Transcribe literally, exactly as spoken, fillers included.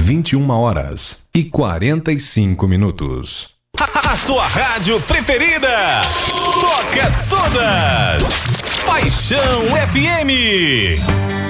vinte e uma horas e quarenta e cinco minutos. A sua rádio preferida. Toca todas. Paixão F M.